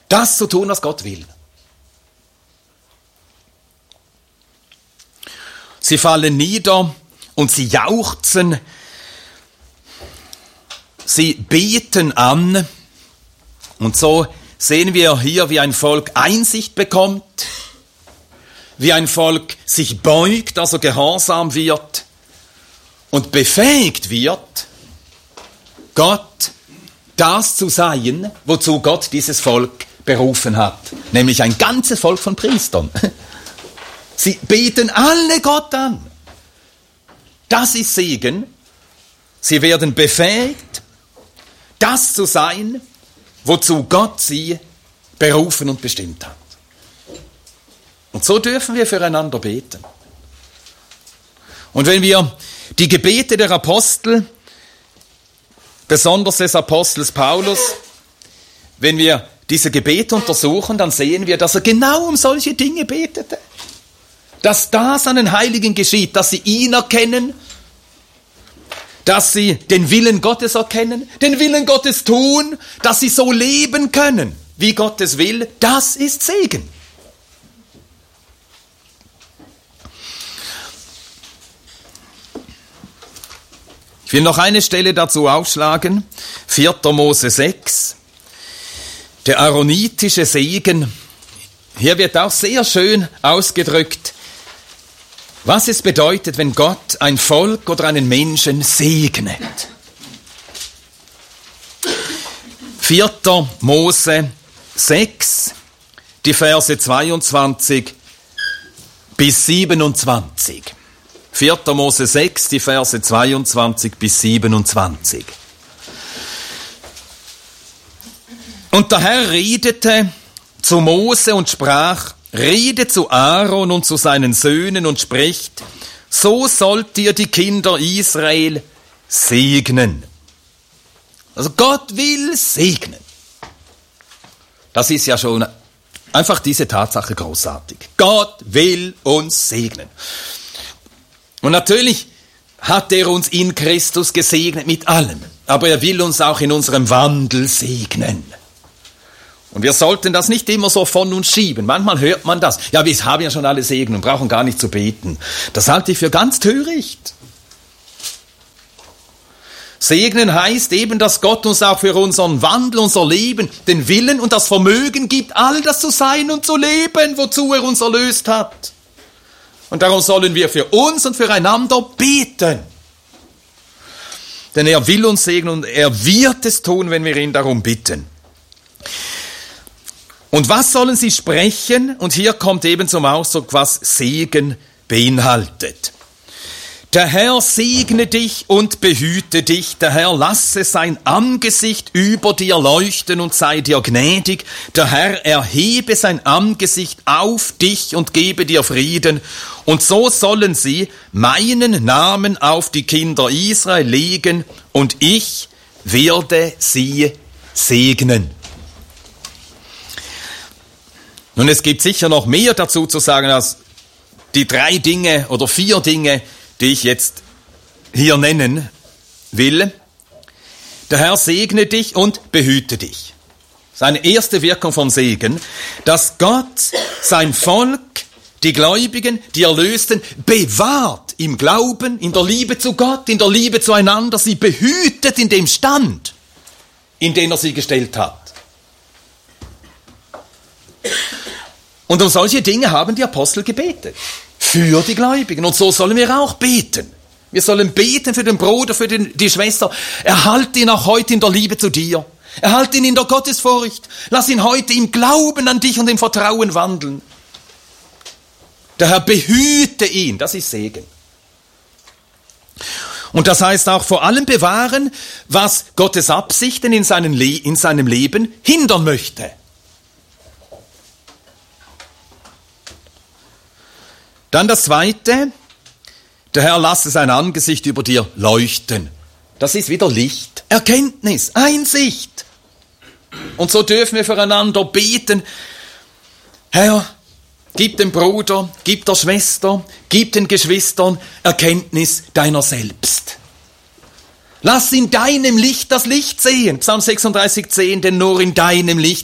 das zu tun, was Gott will. Sie fallen nieder und sie jauchzen, sie beten an. Und so sehen wir hier, wie ein Volk Einsicht bekommt, wie ein Volk sich beugt, also gehorsam wird und befähigt wird, Gott das zu sein, wozu Gott dieses Volk berufen hat, nämlich ein ganzes Volk von Priestern. Sie beten alle Gott an. Das ist Segen. Sie werden befähigt, das zu sein, wozu Gott sie berufen und bestimmt hat. Und so dürfen wir füreinander beten. Und wenn wir die Gebete der Apostel, besonders des Apostels Paulus, wenn wir diese Gebete untersuchen, dann sehen wir, dass er genau um solche Dinge betete. Dass das an den Heiligen geschieht, dass sie ihn erkennen, dass sie den Willen Gottes erkennen, den Willen Gottes tun, dass sie so leben können, wie Gott es will, das ist Segen. Ich will noch eine Stelle dazu aufschlagen, 4. Mose 6, der aaronitische Segen. Hier wird auch sehr schön ausgedrückt, was es bedeutet, wenn Gott ein Volk oder einen Menschen segnet. 4. Mose 6, die Verse 22 bis 27. 4. Mose 6, die Verse 22 bis 27. Und der Herr redete zu Mose und sprach: Rede zu Aaron und zu seinen Söhnen und spricht: So sollt ihr die Kinder Israel segnen. Also Gott will segnen. Das ist ja schon einfach diese Tatsache großartig. Gott will uns segnen. Und natürlich hat er uns in Christus gesegnet mit allem. Aber er will uns auch in unserem Wandel segnen. Und wir sollten das nicht immer so von uns schieben. Manchmal hört man das. Ja, wir haben ja schon alle Segen und brauchen gar nicht zu beten. Das halte ich für ganz töricht. Segnen heißt eben, dass Gott uns auch für unseren Wandel, unser Leben, den Willen und das Vermögen gibt, all das zu sein und zu leben, wozu er uns erlöst hat. Und darum sollen wir für uns und füreinander beten. Denn er will uns segnen und er wird es tun, wenn wir ihn darum bitten. Und was sollen sie sprechen? Und hier kommt eben zum Ausdruck, was Segen beinhaltet. Der Herr segne dich und behüte dich. Der Herr lasse sein Angesicht über dir leuchten und sei dir gnädig. Der Herr erhebe sein Angesicht auf dich und gebe dir Frieden. Und so sollen sie meinen Namen auf die Kinder Israel legen und ich werde sie segnen. Nun, es gibt sicher noch mehr dazu zu sagen als die 3 Dinge oder 4 Dinge, die ich jetzt hier nennen will. Der Herr segne dich und behüte dich. Das ist eine erste Wirkung vom Segen, dass Gott sein Volk, die Gläubigen, die Erlösten, bewahrt im Glauben, in der Liebe zu Gott, in der Liebe zueinander, sie behütet in dem Stand, in den er sie gestellt hat. Und um solche Dinge haben die Apostel gebetet. Für die Gläubigen. Und so sollen wir auch beten. Wir sollen beten für den Bruder, für die Schwester. Erhalte ihn auch heute in der Liebe zu dir. Erhalte ihn in der Gottesfurcht. Lass ihn heute im Glauben an dich und im Vertrauen wandeln. Der Herr behüte ihn. Das ist Segen. Und das heißt auch vor allem bewahren, was Gottes Absichten in seinem Leben hindern möchte. Dann das Zweite, der Herr lasse sein Angesicht über dir leuchten. Das ist wieder Licht, Erkenntnis, Einsicht. Und so dürfen wir füreinander beten. Herr, gib dem Bruder, gib der Schwester, gib den Geschwistern Erkenntnis deiner selbst. Lass in deinem Licht das Licht sehen. Psalm 36,10, denn nur in deinem Licht